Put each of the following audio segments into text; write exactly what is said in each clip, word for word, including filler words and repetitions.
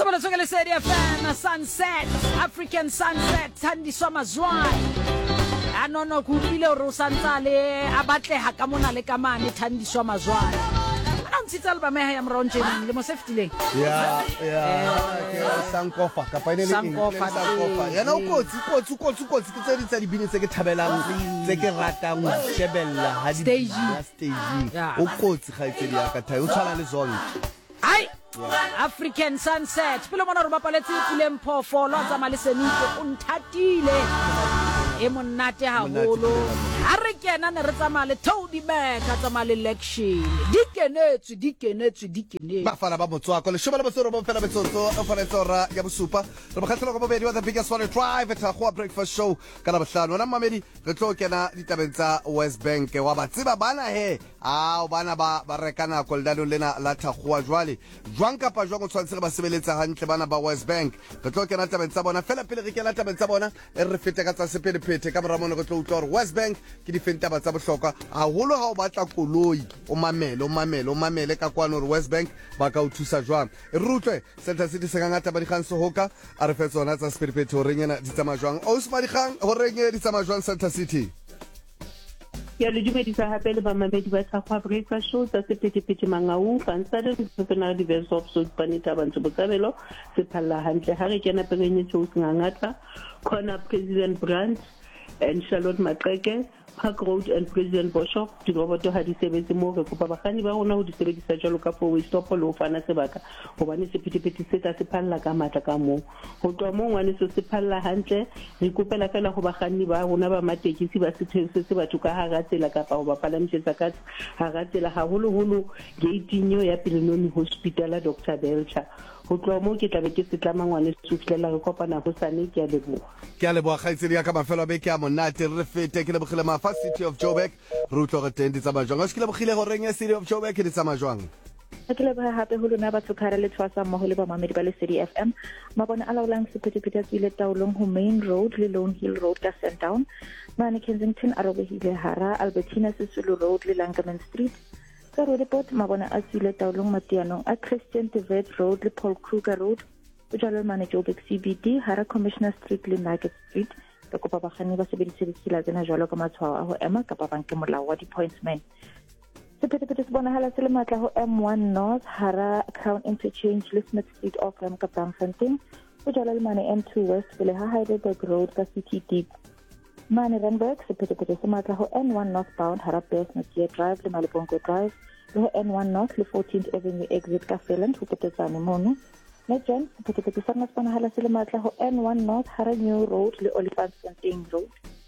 Someone is going to say fan sunset, African sunset, Sandy Somazwai. Anono kupile ro santsale abatle ha ka mona le ka mane Thandi Somazwai. Ana ntshitse album ya mronje le mo safety yeah yeah sankofa ka pa ile sankofa yana ukotsi ukotsi ukotsi ukotsi ke tse di tsa dibini tse ke thabelang tse ke ratang shebella ha di stage ukotsi ga itse di aka thayo tshwana le zone ai African sunset pele mona re bapaletse pile mphofolo tsa maleseniko o nthatile e monate haholo a re kena ne re tsamaya le Toady Mac a tsamaya le election dikenetswe dikenetswe dikenetswe ba fana ba motswako le shoma le bosoro bo fela betsotso o fana tsora ya bosupa re bokhatlhela go bobedi wa the biggest one drive at a breakfast show kana bohlano na mamedi re tlo kena ditabeng tsa West Bank wa ba tseba bana he a bana ba ba rekana koldalo lena la thagwa jwale jwang kapa jwang o tshwantse re ba sebeletsa hantle bana ba West Bank re tlo kena tabeng tsa bona fela pele re kena tabeng tsa bona e re fete ka tsa sepele pete ka moramono go tlo utlwa West Bank ke di fenta ba tsa bohlokwa a holo ha o batla koloi o mamele o mamele o mamele ka kwano re West Bank ba ka o thusa jwang e rutlwe Center City se ngata ba di kganso hoka a re fetsona tsa sepele pete o rengena di tsamaya jwang o se ba di kgang ho renge di tsamaya jwang Center City ya le dumedisa hape le ba mamedi ba Thagwa breakfast show tsa sepete mangau kansale se tsena di verse of so panita ba ntse botsabelo se phalla hantle ha re kena pegenye tso ngangata khona President Brand and Charlotte Maqeke Park Road and President Boshoff di roboto ha di sebetse mo re kopa bagani ba rona ho di sebedisa jalo ka for we stop lo fana sebaka hobane se phethephethe se tla se phalla ka matla ka mo ho twa mo ngwane se se phalla hantle re kopela fela go bagani ba rona ba matekisi ba se these se batho ka ha ratsela ka pa go ba palamtsetsa ka ha ratsela ha holo holo gatenyeo ya Pelenoni Hospital Doctor Belcher ho tloa mo ke tlabe ke se tlama ngwane se fitlela re kopana go sane ke a leboga ke a leboga gaitsedi ya ka mafelo be ke a monate re fete ke lebogile ma City of Joburg rutlo re teng di tsamaya jwang a se ke lebogile go reng ya City of Joburg ke di tsamaya jwang ke leboga hape ho lona batho khara le tshwasa mmoho le ba mamedi ba le City F M mabone a laolang sephetephete a tsile taolong ho Main Road le Lone Hill Road ka Sandown mane Kensington a robehile hara Albertina Sisulu Road le Langaman Street ka Rodeport mabone a tsile taolong matianong a Christian Devet Road le Paul Kruger Road o jalo mane Joburg C B D hara Commissioner Street le Market Street ka kopa bagani ba sebedise ditsela tsena jalo ka matshwao a ho ema ka ba banke molao wa di-pointsman sephetephete se bonahala se le matla ho M one North hara Crown Interchange le Smith Street off ram ka Braamfontein o jalo le mane M two West pele ha Heidelberg Road ka City Deep mane Randburg sephetephete se matla ho N one Northbound hara Besnotia Drive le Malibongo Drive le ho N one North le fourteenth Avenue exit ka Felland ho petetsane mono Legend, sephetephete sa ngwana bonahala se le matla ho N one North hara New Road le Olifantsfontein Road.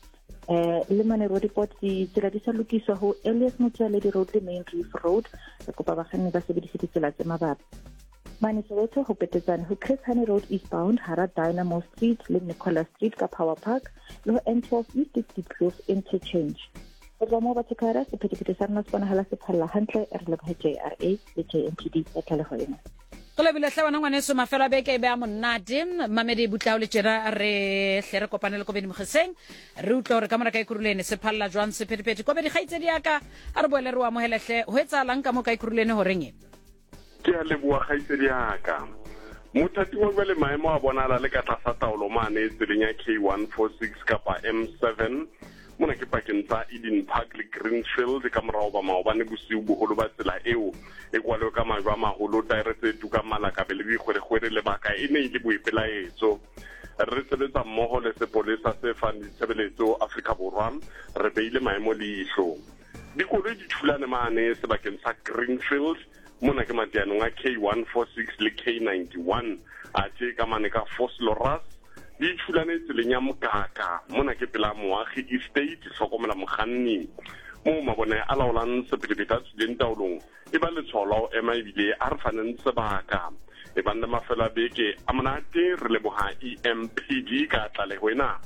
Eh le mane road report di tsela di sa lokiswa ho Elias Motshele di road le Main Reef Road. Re kopa bagani ba sebedise ditsela tse mabapi. Mane Soweto ho petetsane ho Chris Hani Road eastbound hara Dynamo Street le Nicholas Street ka Power Park le ho N twelve East Diepkloof Interchange. Go mo ba tshekara sephetephete sa ngwana bonahala se phalla hantle re le J R A le J N T D ya tlale ho ena. Tole bile hlabana ngwane so mafela beke be a monate mamedi butlao le tjera re hle re kopane le kobedi mogeseng re utlo re kamera ka ikurulene se phalla jwang se phephethe kobedi gaitsedi yaka a re boele re wa mohelehle ho etsa lang ka mo ka ikurulene ho reng ke a le bua gaitsedi yaka mothati wa bele maemo a bonala le ka tlasa taolo mane tseleng ya K one forty-six kapa M seven mona ke pakeng tsa Eden Park le Greenfield ka morao ba maobane bosiu boholo ba tsela eo e kwalo ka majwa maholo diretse tu ka malaka be le dikgwere le baka e ne ile boipelaetso re sebetsa mmoho le sepolesa se fang ditshebeletso Afrika Borwa re beile maemo leihlo dikoloi di thulane mane sebakeng sa Greenfield mona ke matianong a K one forty-six le K ninety-one a tse ka mane ka Vosloorus di thulane tseleng ya Mokaka mona ke pela moagi estate sokomela moghanni mo mabone a laolang sephetephete se ding taolong e ba le tsholo ema ebile a re faneng sebaka e banda mafela beke a monate re leboha E M P D ka tlale wena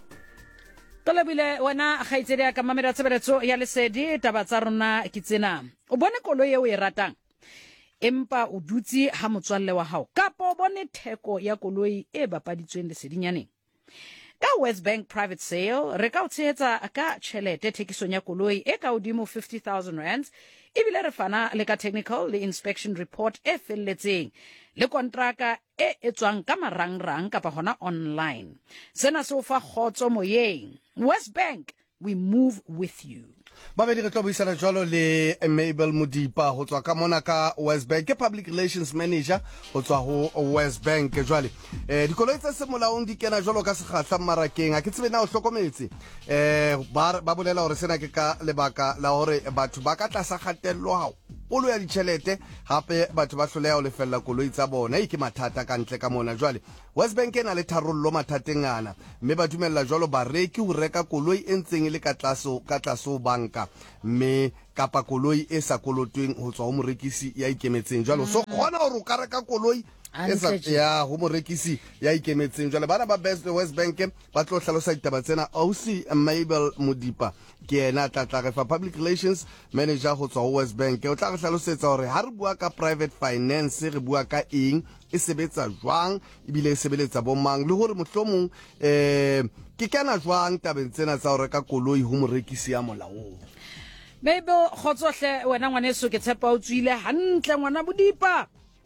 Tole bile wena gaitsedi ya ka mamela tsebeletso ya lesedi taba tsa rona ke tsena o bone koloi e o e ratang empa o dutse ha motswalle wa hao kapo bone theko ya koloi e bapaditsweng lesedinyaneng ka West Bank private sale re ka o tshehetsa ka tjhelete thekisong ya koloi e ka hodimo fifty thousand rands ebile re fana le ka technical le inspection report e felletseng le kontraka e etswang ka marangrang kapa hona online. Sena se o fa kgotso moyeng. West Bank, we move with you. Babedi re tlo buisana jwalo le Mabel Modipa ho tswa ka mona ka West Bank, ke public relations manager ho tswa ho West Bank. Jwale eh dikoloi tsa se molaong di kena jwalo ka sekgahla mmarakeng. Ha ke tsebe na o hlokometse eh ba ba bolela hore sena ke ka lebaka la hore batho ba ka tlasa kgatello hao polo ya ditjhelete, hape batho ba hloleha ho lefella koloi tsa bona. E ke mathata ka ntle ka mona. Jwale West Bank ena le tharollo mathateng ana, mme ba dumella jwalo bareki ho reka koloi e ntseng e le ka tlaso ka tlaso banka, mme kapa koloi e sa kolotweng ho tswa ho morekisi ya ikemetseng. Jwalo so khona hore o ka reka koloi esa ya ho morekisi ya ikemetseng. Jwale bana ba Best West Bank ba tlo hlalosa ditaba tsena. Ausi Mabel Modipa ke ena tla tla re fa public relations manager ho tswa ho West Bank. O tla re hlalosetsa hore ha re bua ka private finance re bua ka eng, e sebetsa jwang, ebile e sebeletsa bomang, le hore mohlomong eh ke kana jwang tabeng tsena tsa hore ka koloi ho morekisi ya molaong. Mabel, khotsohle wena ngwaneso, ke tshepa o tswile hantle ngwana Modipa.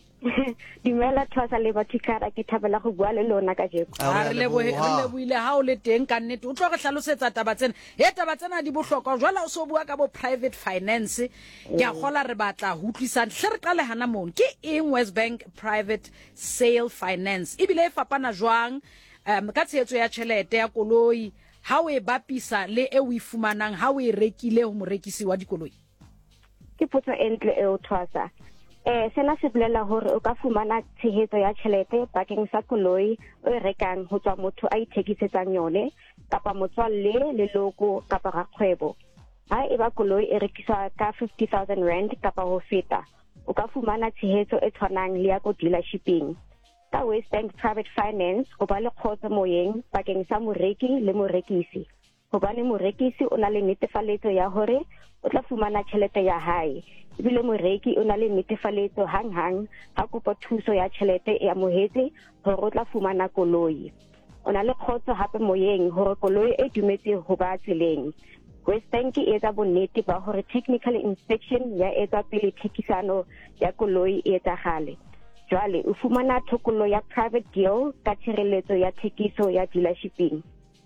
Dimela thosa le bathikara ke thabela go bua le lona ka jeko. Ha re lebohile ha o le teng ka nnete. O tlo re hlalosetsa taba tsena. He taba tsena di bohlokwa. Jwale o so bua ka bo private finance. Ke a gola re batla ho utlwisana. Hle re qale hana mon. Ke eng West Bank private sale finance? Ibile e fapana jwang um ka tshehetso ya tjhelete ya koloi ha o e bapisa le e o e fumanang ha o e rekile ho morekisi wa dikoloi? Ke potso entle e o thosa. Eh sena se bolela hore o ka fumana tshehetso ya tjhelete bakeng sa koloi o e rekang ho tswa motho a ithekisetsang yone kapa motswalle le loko kapa rakgwebo. Ha eba koloi e rekiswa ka fifty thousand rand kapa ho feta, o ka fumana tshehetso e tshwanang le ya ko dealershiping. Ka West Bank private finance o ba le kgotso moyeng bakeng sa moreki le morekisi. Hobane morekisi o na le netefaletso ya hore o tla fumana tjhelete ya hae, ebile moreki o na le netefaletso hang hang ha kopa thuso ya tjhelete e amohetse hore o tla fumana koloi. O na le kgotso hape moyeng hore koloi e dumetse ho ba tseleng. West Bank e etsa bonnete ba hore technical inspection ya etsa pele thekisano ya koloi e etsagale. Jwale o fumana thokolo ya private deal ka tshireletso ya thekiso ya dealershiping.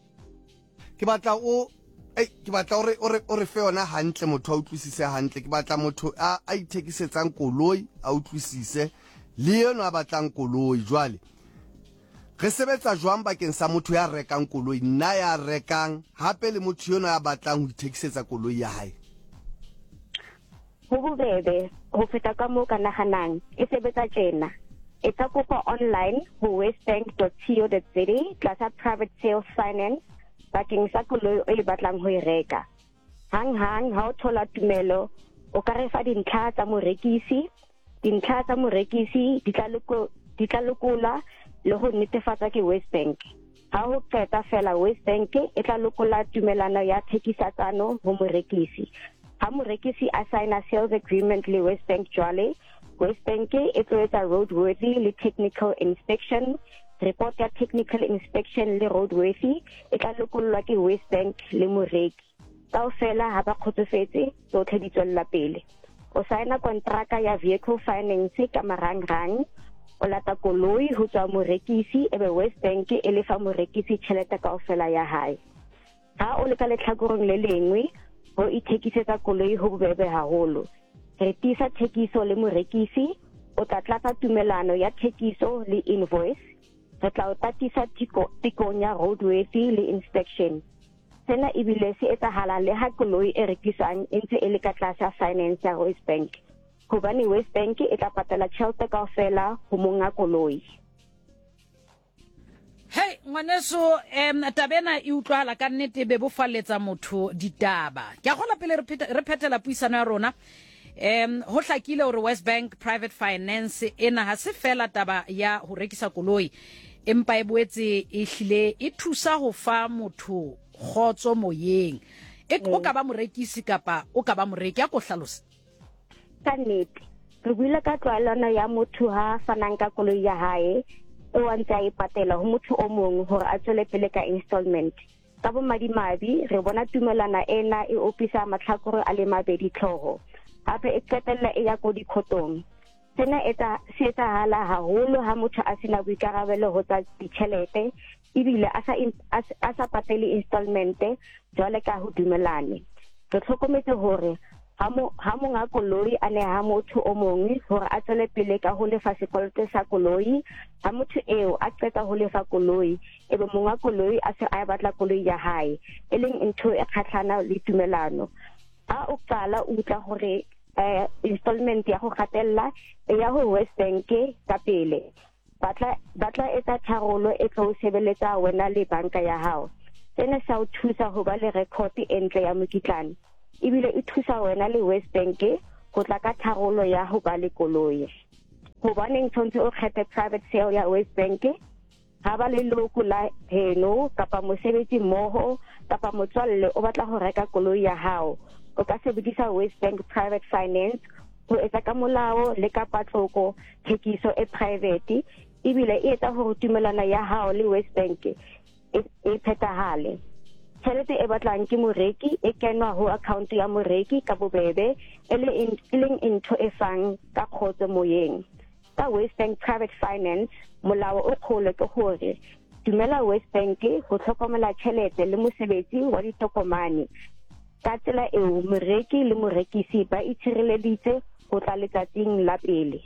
Ke batla o eh ke batla ore ore ore fe yona hantle motho a utlwisise hantle. Ke batla motho a a ithekisetsang koloi a utlwisise le yena a batlang koloi. Jwale re sebetsa jwang bakeng sa motho ya rekang koloi, nna ya rekang hape le motho yona ya batlang ho ithekisetsa koloi ya hae? Ho bobebe ho feta ka moo ka nahanang. E sebetsa tjena. E tsa kopa online ho westbank dot co dot za tlasa private sales finance bakeng sa koloi o e batlang ho e reka. Hang hang ha o thola tumelo, o ka re fa dintlha tsa morekisi. Dintlha tsa morekisi di tla loko di tla lokola le ho netefatsa ke West Bank. Ha ho qeta fela West Bank e tla lokola tumelano ya thekisetsano ho morekisi. Ha morekisi a signa sales agreement le West Bank jwale, West Bank e tlo etsa roadworthy le technical inspection. Report ya technical inspection le roadworthy e tla lokollwa ke West Bank le moreki. Kaofela ha ba kgotsofetse tsotlhe di tswella pele. O signa kontraka ya vehicle finance ka marangrang, o lata koloi ho tswa morekisi ebe West Bank e lefa morekisi tjhelete kaofela ya hae. Ha o le ka lehlakoreng le lengwe ho ithekisetsa koloi ho bobebe haholo. Re tisa thekiso le morekisi, o tla tlatsa tumelano ya thekiso le invoice. Re tla o tatisa tikong ya roadworthy le inspection. Sena ebile se etsahala le ha koloi e rekiswang e ntse e le ka tlasa finance ya West Bank. Hobane West Bank e tla patala tjhelete kaofela ho monga koloi. Hey ngwaneso, em tabena e utlwahala ka nnete be bofaletsa motho ditaba. Ke a gola pele re phethela puisano ya rona. Em ho hlakile hore West Bank private finance ena ha se fela taba ya ho rekisa koloi, empa e boetse e hlile e thusa ho fa motho khotso moyeng. E o ka ba morekisi kapa o ka ba moreki a ko hlalosa. Ka nnete re buile ka tlwaelano ya motho ha fanang ka koloi ya hae o a ntse a e patela ho motho o mong hore a tswele pele ka installment. Ka bomadimabe re bona tumelana ena e opisa matlhakore a le mabedi tlhogo, hape e qetella e ya ko dikhotong. sena etsa se etsahala haholo ha motho a sena boikarabelo ho tsa ditjhelete ebile a sa a sa patele installment jwale ka ho dumelane re tlhokometse hore ha mo ha monga koloi a ne ha motho o mongwe hore a tswele pele ka ho lefa sekoloto sa koloi ha motho eo a qeta ho lefa koloi ebe monga koloi a se a batla koloi ya hae e leng ntho e kgatlhana le tumelano a o qala o tla hore eh installment ya go gatella ya ho West Bank ka pele batla batla etsa tharolo e tlo sebeletsa wena le banka ya hao sena sa o thusa ho ba le record entle ya mokitlane ebile e thusa wena le West Bank go tla ka tharolo ya ho ba le koloi go baneng tshwantse o kgethe private sale ya West Bank ha ba le loko la heno kapa mosebetsi mmoho kapa motswalle o batla ho reka koloi ya hao o ka sebedisa West Bank private finance ho etsa ka molao le ka patloko thekiso e private ebile e etsa hore tumelana ya hao le West Bank e phethahale tšhelete e batlang ke moreki e kenwa ho account ya moreki ka bobebe e leng ntho e fang ka kgotso moyeng ka West Bank private finance molao o kgolo ke hore dumela West Bank go tlhokomela tšhelete le mosebetsi wa ditokomane ka tsela eo moreki le morekisi ba itshireleditse go tla letsatsing la pele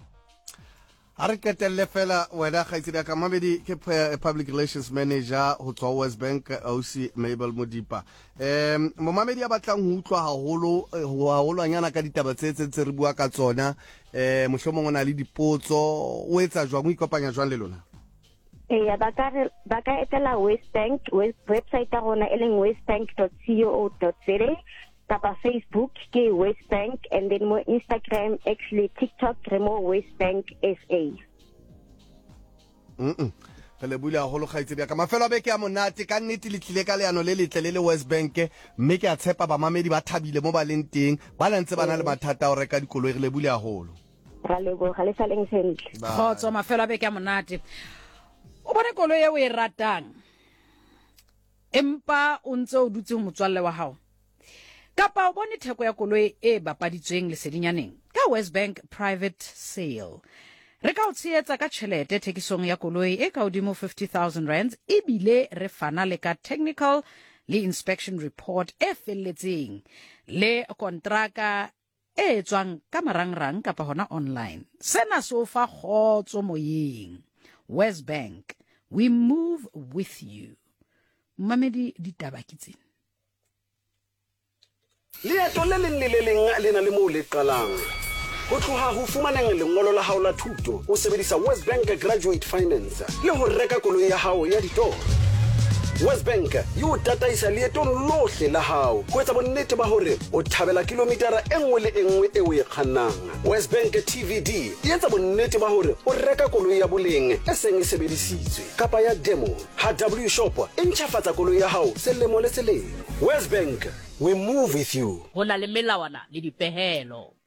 a re ketelle fela wena kgaitsedi ka Mamedi ke public relations manager ho tswa West Bank O C Mabel Modipa em mo Mamedi a batlang ho utlwa haholo ho haholwanyana ka ditaba tse tse re bua ka tsona eh mohlomong ona le dipotso o etsa jwang o ikopanya jwang le lona eh ba ka ba ka etela West Bank website ya rona e leng westbank dot co dot za kapa Facebook ke West Bank and then mo Instagram actually TikTok remo West Bank S A mm pele bula holo khaitsedi ka mafelo a beke a monate ka nnete le tlile ka leano le letle le le West Bank mme ke a tshepa ba mamedi ba thabile mo ba leng teng ba lantse bana le mathata o reka dikoloi re le bula holo ra lebo ga le sa leng sentle khotso mafelo a beke a monate o bone koloi e o e ratang empa o ntse o dutse motswalle wa hao kapa o bone theko ya koloi e bapaditsweng lesedinyaneng ka West Bank private sale re ka o tsietsa ka tšhelete thekisong ya koloi e ka hodimo fifty thousand rands e bile re fana le ka technical le inspection report e felletseng le kontraka e tswang ka marangrang kapa hona online sena so fa khotso moyeng West Bank we move with you Mamedi ditaba ke tsena Leeto le leng le le leng le na le mo le qalang go tloha ho fumaneng lengolo la hao la thuto o sebedisa West Bank Graduate Finance le ho reka koloi ya hao ya ditoro West Bank yo tataisa leetong lohle la hao go etsa bonnete ba hore o thabela kilometara e nngwe le e nngwe e o e kgannang West Bank T V D e etsa bonnete ba hore o reka koloi ya boleng e seng e sebedisitswe kapa ya demo ha W Shop e ntjhafatsa koloi ya hao selemo le selemo West Bank we move with you ho na le melawana le dipehelo